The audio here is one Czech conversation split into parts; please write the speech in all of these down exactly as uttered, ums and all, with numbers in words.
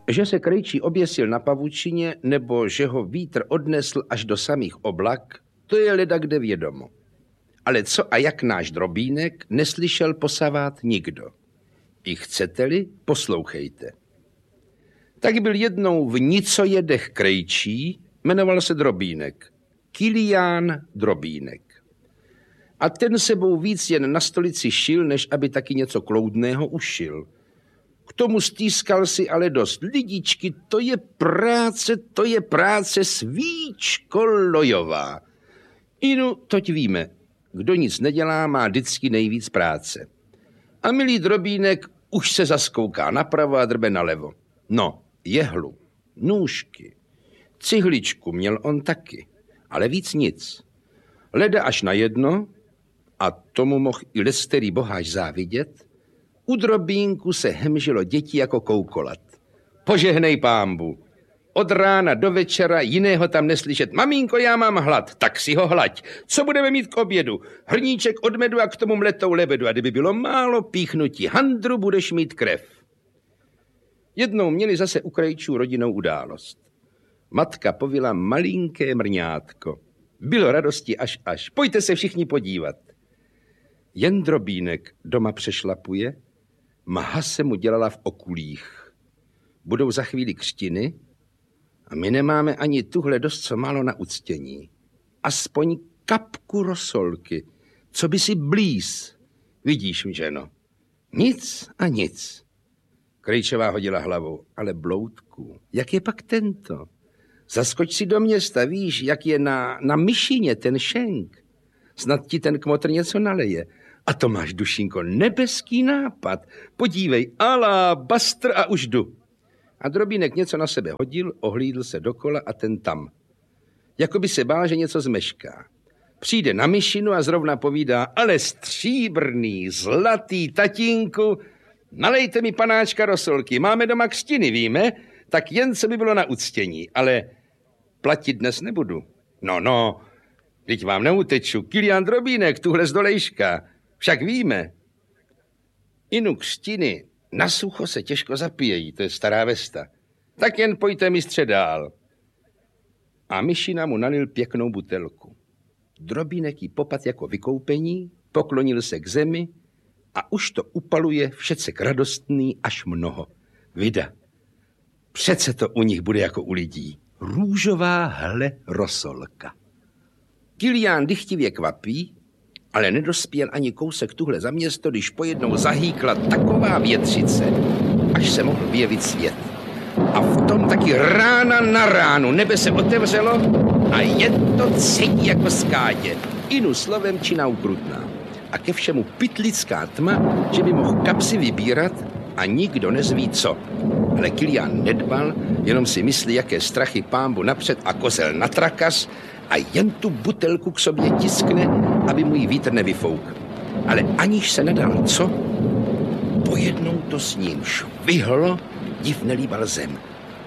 Že se krejčí oběsil na pavučině, nebo že ho vítr odnesl až do samých oblak, to je leda kde vědomo. Ale co a jak náš Drobínek neslyšel posavát nikdo. I chcete-li, poslouchejte. Tak byl jednou v Nicojedech krejčí, jmenoval se Drobínek. Kilián Drobínek. A ten sebou víc jen na stolici šil, než aby taky něco kloudného ušil. K tomu stýskal si ale dost. Lidičky, to je práce, to je práce svíčko lojová. Inu, toť víme, kdo nic nedělá, má vždycky nejvíc práce. A milý Drobínek už se zaskouká napravo a drbe nalevo. No, jehlu, nůžky, cihličku měl on taky, ale víc nic. Leda až na jedno, a tomu mohl i lesterý boháč závidět, u Drobínku se hemžilo děti jako koukolat. Požehnej pámbu. Od rána do večera jiného tam neslyšet. Mamínko, já mám hlad, tak si ho hlaď. Co budeme mít k obědu? Hrníček od medu a k tomu mletou lebedu. A kdyby bylo málo píchnutí handru, budeš mít krev. Jednou měli zase u krejčů rodinou událost. Matka povila malinké mrňátko. Bylo radosti až až. Pojďte se všichni podívat. Jen Drobínek doma přešlapuje, maha se mu dělala v okulích. Budou za chvíli křtiny a my nemáme ani tuhle dost co málo na uctění. Aspoň kapku rosolky, co by si blíz. Vidíš, ženo, nic a nic. Krejčová hodila hlavou, ale bloudku, jak je pak tento? Zaskoč si do města, víš, jak je na, na myšině ten šenk. Snad ti ten kmotr něco naleje. A to máš, dušinko, nebeský nápad. Podívej, alá, bastr a už jdu. A Drobínek něco na sebe hodil, ohlídl se dokola a ten tam. Jakoby se bál, že něco zmešká. Přijde na myšinu a zrovna povídá, ale stříbrný, zlatý tatínku, nalejte mi panáčka rosolky, máme doma křtiny, víme, tak jen co by bylo na uctění, ale platit dnes nebudu. No, no, teď vám neuteču, Kilián Drobínek, tuhle z dolejška, však víme. Inu křtiny na sucho se těžko zapíjejí, to je stará vesta. Tak jen pojďte mistře dál. A myšina mu nalil pěknou butelku. Drobínek jí popat jako vykoupení, poklonil se k zemi a už to upaluje všecek radostný až mnoho. Vida, přece to u nich bude jako u lidí. Růžová hle rosolka. Kilián dychtivě kvapí, ale nedospěl ani kousek tuhle za město, když pojednou zahýkla taková větřice, až se mohl vyjevit svět. A v tom taky rána na ránu nebe se otevřelo a je to cedí jako skádě. Inu slovem čina ukrutná. A ke všemu pytlická tma, že by mohl kapsy vybírat a nikdo nezví co. Ale Kilián nedbal, jenom si myslí, jaké strachy pámbu napřed a kozel na trakas a jen tu butelku k sobě tiskne, aby mu ji vítr nevyfouk. Ale aniž se nedal co, pojednou to s ním švihlo, div nelíbal zem.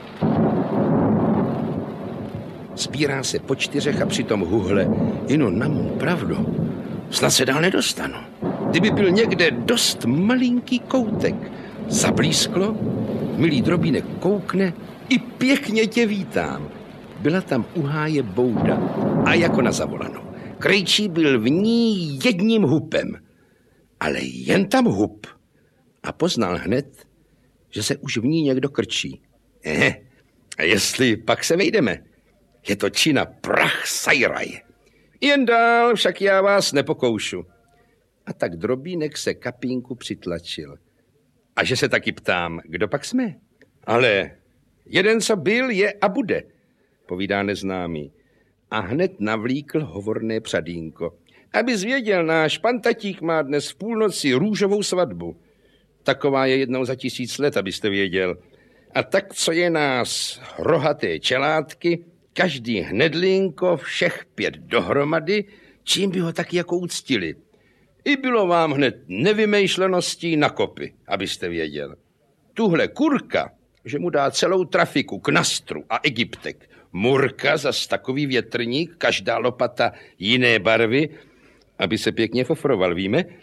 Spírá se po čtyřech a přitom huhle, inu na mou pravdu, snad se dál nedostanu. Kdyby byl někde dost malinký koutek, zablísklo, milý Drobínek koukne, i pěkně tě vítám. Byla tam u háje bouda a jako na zavolanou. Krejčí byl v ní jedním hupem, ale jen tam hup. A poznal hned, že se už v ní někdo krčí. Ehe, a jestli pak se vejdeme, je to čina prach sajraj. Jen dál, však já vás nepokoušu. A tak Drobínek se kapínku přitlačil. A že se taky ptám, kdo pak jsme? Ale jeden, co byl, je a bude, povídá neznámý. A hned navlíkl hovorné přadínko. Abys věděl, náš pan tatík má dnes v půlnoci růžovou svatbu. Taková je jednou za tisíc let, abyste věděl. A tak, co je nás rohaté čelátky, každý hnedlinko, všech pět dohromady, čím by ho taky jako uctili. I bylo vám hned nevymýšleností na kopy, abyste věděl. Tuhle kurka, že mu dá celou trafiku k Nastru a Egyptek. Murka, zas takový větrník, každá lopata jiné barvy, aby se pěkně fofroval, víme.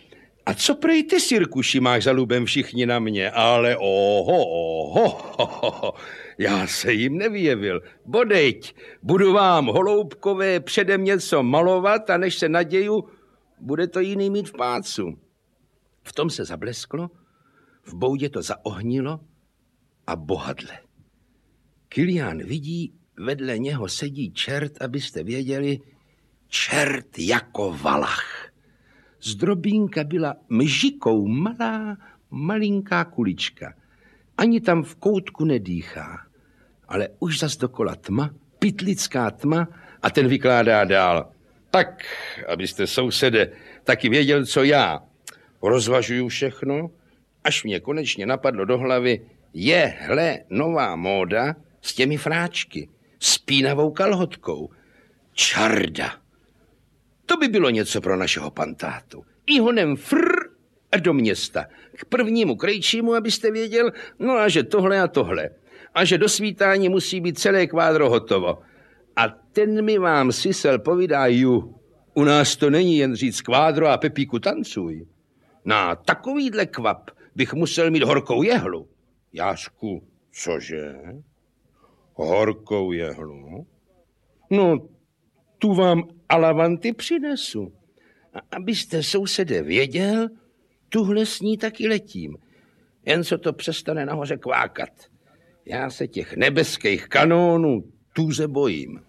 A co prej ty, Sirkuši, máš za lubem všichni na mě? Ale oho, oho, oho, já se jim nevyjevil. Bodejť, budu vám, holoubkové, předem něco malovat a než se naděju, bude to jiný mít v pácu. V tom se zablesklo, v boudě to zaohnilo a bohadle. Kilián vidí, vedle něho sedí čert, abyste věděli, čert jako valach. Z drobínka byla mžikou malá, malinká kulička. Ani tam v koutku nedýchá. Ale už zas dokola tma, pytlická tma a ten vykládá dál. Tak, abyste, sousede, taky věděl, co já. Rozvažuju všechno, až mě konečně napadlo do hlavy, je, hle, nová móda s těmi fráčky, s pínavou kalhotkou. Čarda. To by bylo něco pro našeho pantátu. I honem frr a do města. K prvnímu krejčímu, abyste věděl, no a že tohle a tohle. A že do svítání musí být celé kvádro hotovo. A ten mi vám sisel povídá, ju, u nás to není jen říct kvádro a Pepíku tancuj. Na takovýhle kvap bych musel mít horkou jehlu. Jášku, cože? Horkou jehlu? No, tu vám alavanty přinesu. A abyste, sousede, věděl, tuhle s ní taky letím. Jen co to přestane nahoře kvákat. Já se těch nebeských kanónů tuze bojím.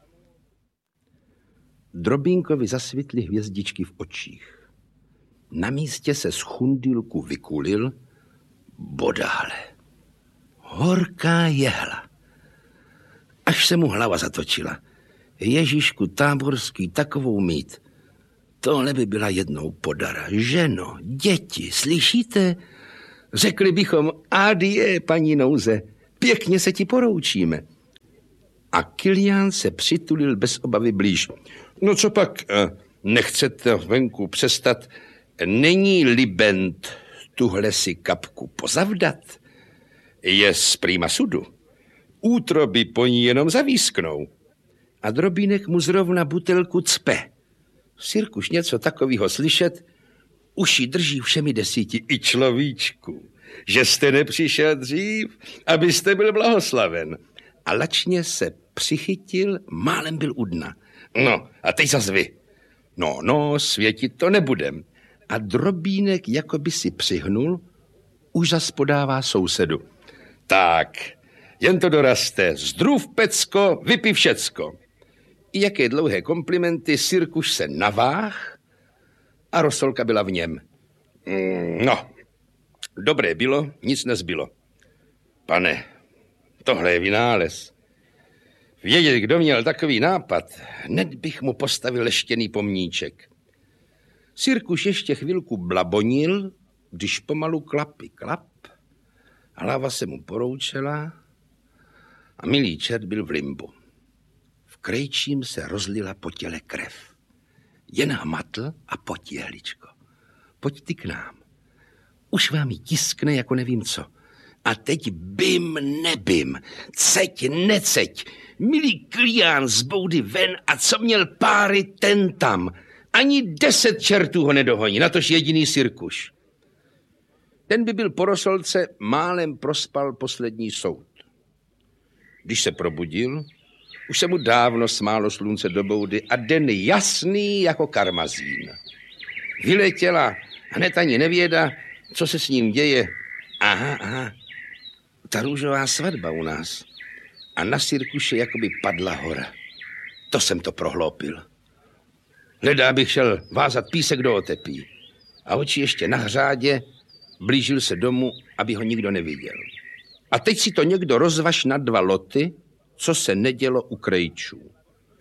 Drobínkovi zasvitly hvězdičky v očích. Na místě se z chundilku vykulil, bodále. Horká jehla. Až se mu hlava zatočila. Ježíšku Táborský, takovou mít. Tohle by byla jednou podara. Ženo, děti, slyšíte? Řekli bychom, adie, paní Nouze, pěkně se ti poroučíme. A Kilián se přitulil bez obavy blíž. No co pak, nechcete venku přestat? Není libent tuhle si kapku pozavdat? Je z prýma sudu. Útroby po ní jenom zavísknou. A Drobínek mu zrovna butelku cpe. Sirkuš něco takového slyšet, uši drží všemi desíti. I človíčku, že jste nepřišel dřív, abyste byl blahoslaven. A lačně se přichytil, málem byl u dna. No, a teď zas vy. No, no, světit to nebudem. A Drobínek jako by si přihnul, už zas podává sousedu. Tak, jen to doraste, zdruv pecko, vypij všecko. I jaké dlouhé komplimenty, Sirkuš se naváh a rosolka byla v něm. Mm, no, dobré bylo, nic nezbylo. Pane, tohle je vynález. Vědět, kdo měl takový nápad, hned bych mu postavil leštěný pomníček. Sirkuš ještě chvilku blabonil, když pomalu klapy klap, hlava se mu poroučela a milý čert byl v limbu. V krejčím se rozlila po těle krev. Jen hmatl a pojď, jehličko. Pojď ty k nám. Už vám ji tiskne jako nevím co. A teď bym nebym, ceď neceď. Milý Kilián z boudy ven a co měl páry, ten tam. Ani deset čertů ho nedohoní, natož jediný Sirkuš. Ten by byl po rosolce, málem prospal poslední soud. Když se probudil, už se mu dávno smálo slunce do boudy a den jasný jako karmazín. Vyletěla, hned ani nevěda, co se s ním děje. Aha, aha, ta růžová svatba u nás. A na Sirkuše jakoby padla hora. To jsem to prohloupil. Hledá bych šel vázat písek do otepí. A oči ještě na hřádě, blížil se domů, aby ho nikdo neviděl. A teď si to někdo rozvaž na dva loty, co se nedělo u krejčů.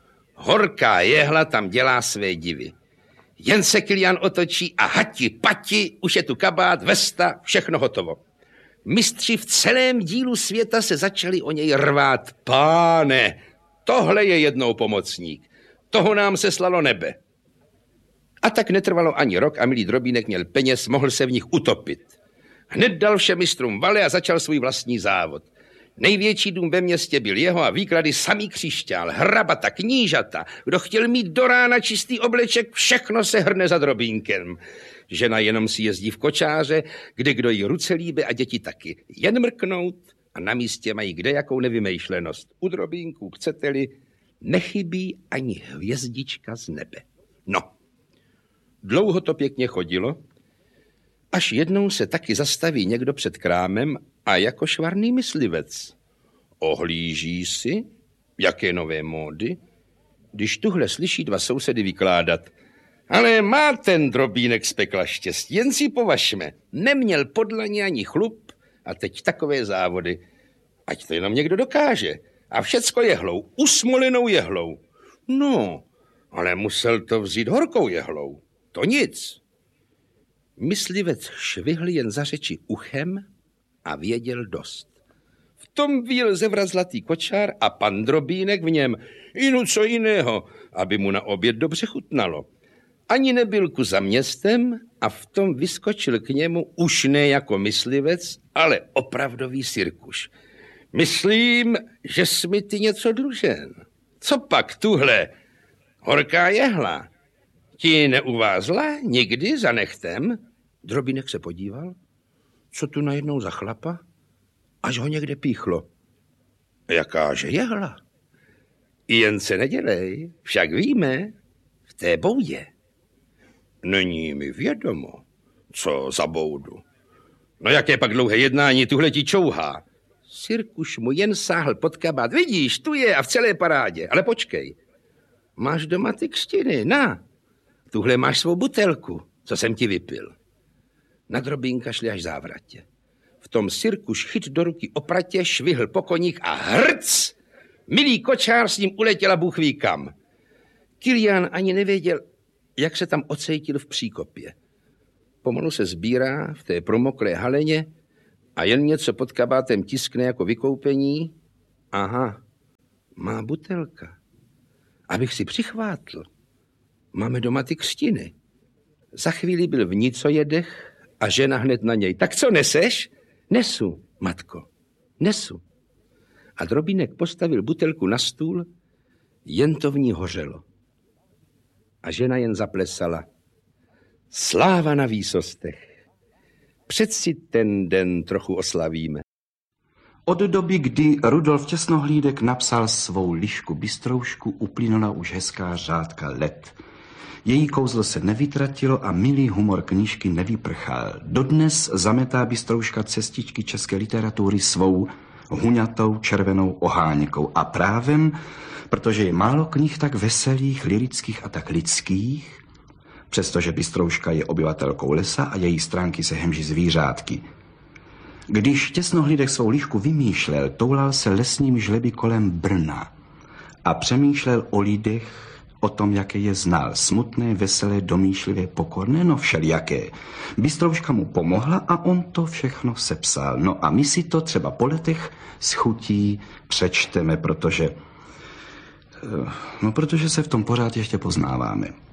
Horká jehla tam dělá své divy. Jen se Kilián otočí a hati pati, už je tu kabát, vesta, všechno hotovo. Mistři v celém dílu světa se začali o něj rvát. Páne, tohle je jednou pomocník. Toho nám se slalo nebe. A tak netrvalo ani rok a milý Drobínek měl peněz, mohl se v nich utopit. Hned dal všem mistrům vale a začal svůj vlastní závod. Největší dům ve městě byl jeho a výklady samý křišťál, hrabata, knížata. Kdo chtěl mít do rána čistý obleček, všechno se hrne za Drobínkem. Žena jenom si jezdí v kočáře, kde kdo jí ruce líbe a děti taky. Jen mrknout a na místě mají kdejakou nevymýšlenost. U Drobínku, chcete-li, nechybí ani hvězdička z nebe. No, dlouho to pěkně chodilo, až jednou se taky zastaví někdo před krámem a jako švarný myslivec. Ohlíží si, jaké nové módy, když tuhle slyší dva sousedy vykládat. Ale má ten Drobínek z pekla štěstí, jen si považme. Neměl podlaně ani chlup a teď takové závody. Ať to jenom někdo dokáže. A všecko jehlou, usmolenou jehlou. No, ale musel to vzít horkou jehlou. To nic. Myslivec švihl jen za řeči uchem a věděl dost. V tom víl zevrat zlatý kočár a pan Drobínek v něm. Inu co jiného, aby mu na oběd dobře chutnalo. Ani nebyl ku za městem a v tom vyskočil k němu už ne jako myslivec, ale opravdový sirkuš. Myslím, že jsi mi ty něco dlužen. Co pak tuhle horká jehla? Ti neuvázla nikdy za nechtem? Drobínek se podíval. Co tu najednou za chlapa? Až ho někde píchlo. Jakáže jehla? Jen se nedělej, však víme, v té boudě. Není mi vědomo, co za boudu. No jaké pak dlouhé jednání, tuhle ti čouhá. Sirkuš mu jen sáhl pod kabát. Vidíš, tu je a v celé parádě. Ale počkej, máš doma ty křtiny, na. Tuhle máš svou butelku, co jsem ti vypil. Na Drobínka šli až závratě. V tom Sirkuš chyt do ruky opratě, švihl po koních a hrc! Milý kočár s ním uletěla Bůh ví kam. Kilián ani nevěděl, jak se tam ocejtil v příkopě. Pomalu se sbírá v té promoklé haleně a jen něco pod kabátem tiskne jako vykoupení. Aha, má butelka. Abych si přichvátl. Máme doma ty křtiny. Za chvíli byl v nicojedech a žena hned na něj. Tak co neseš? Nesu, matko, nesu. A Drobínek postavil butelku na stůl, jen to v ní hořelo. A žena jen zaplesala. Sláva na výsostech. Přeci ten den trochu oslavíme. Od doby, kdy Rudolf Těsnohlídek napsal svou lišku Bystroušku, uplynula už hezká řádka let. Její kouzlo se nevytratilo a milý humor knížky nevyprchal. Dodnes zametá Bystrouška cestičky české literatury svou huňatou červenou oháňkou. A právem, protože je málo knih tak veselých, lirických a tak lidských, přestože Bystrouška je obyvatelkou lesa a její stránky se hemží zvířátky. Když Těsnohlídek svou lišku vymýšlel, toulal se lesním žleby kolem Brna a přemýšlel o lidech, o tom, jaké je znal. Smutné, veselé, domýšlivé, pokorné, no všelijaké. Bystrouška mu pomohla a on to všechno sepsal. No a my si to třeba po letech s chutí přečteme, protože, no protože se v tom pořád ještě poznáváme.